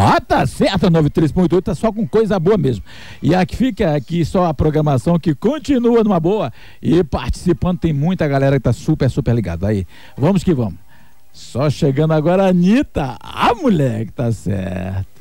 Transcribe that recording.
Ah, tá certo, a 93.8 tá só com coisa boa mesmo. E aqui fica aqui só a programação que continua numa boa. E participando tem muita galera que tá super ligada. Aí, vamos que vamos. Só chegando agora a Anitta. A mulher que tá certo.